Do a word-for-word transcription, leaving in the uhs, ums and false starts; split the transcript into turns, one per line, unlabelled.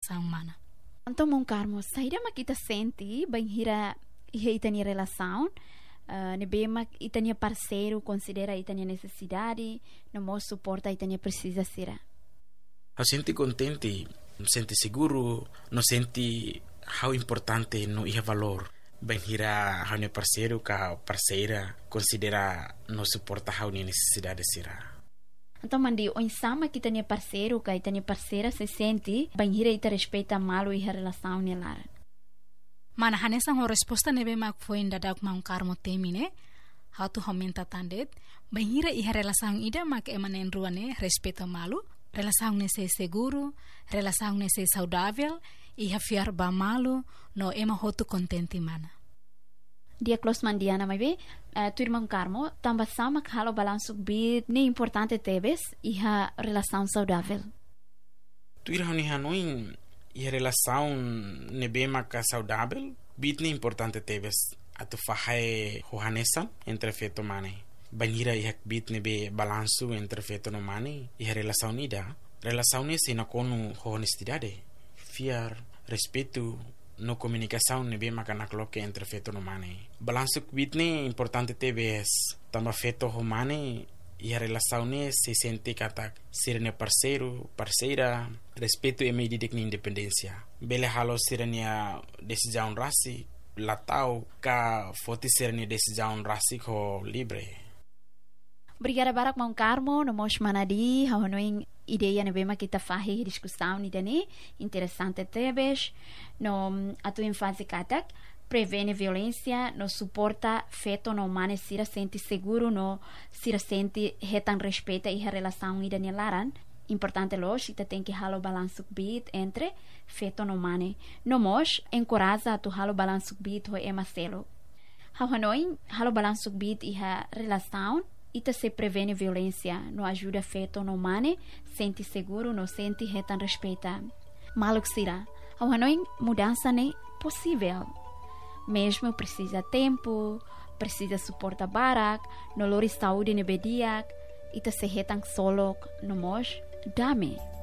relação humana.
Então, Mon Carmo, saída ma kita sente bem hira ihe itania relação, uh, nebema itania parceiro considera itania necessidade, no mo suporta itania precisa ser.
Eu senti contente, me senti seguro, não senti how importante no ihe valor. Bem hira how ne parceiro ka parceira considera no suporta how ne necessidade será.
Então, mandi, o insama que tenha parceiro, que tenha parceira, se sente, bem hira ita respeita malo e a relação nelar.
Mana hanesa ho resposta nebe mak foi inda dak Mon Carmo temine, how tu homenta tandet, bem hira e a relação ida mak emanen ruane respeito malo, relação nesse seguro, relação nesse saudável, e a fiar ba malo, no ema hotu contente mana.
Dia close mandiana mai be uh, tu irmão Carmo tamba sama que halo balanço bit nem importante tebes e a relação saudável.
Tu irmão ni hanoin e a relação nebema ka saudável bit nem importante tebes atu fahai hohanesa entre feto mane. Banira e bit nebe balanço entre feto no mane e a relação nida. Relação nesse na konu honestidade, fiar, respeito no comunicação nebe makana cloque entre feto no mane. Balanço bitne importante tebes tamba feto ho mane e a relação ne se sente kata sirene parceiro, parceira, respeito e medida de independência. Bele halo sirene decisão rasi latau ka foti sirene decisão rasi ko libre.
Obrigada barak Mon Carmo, no mos manadi, ha honoin ideia ne bema kita fahi discussão ni dani interessante tebes no atu infância katak prevene violência, no suporta feto no mane sira sente seguro, no sira sente retan respeita e a relação ida ne laran. Importante los, ita tem que halo balanço bit entre feto no mane. No mos encoraja tu halo balanço bit ho emaselo. Ha honoin halo balanço bit e a relação ita se prevene violência, no ajuda feto no mane, sente seguro, no sente retan respeita. Maluk sira, ao hanoin mudança ne possível. Mesmo precisa tempo, precisa suporta barak, no lori saúde ne bediak, ita se retan solo no mos, dame.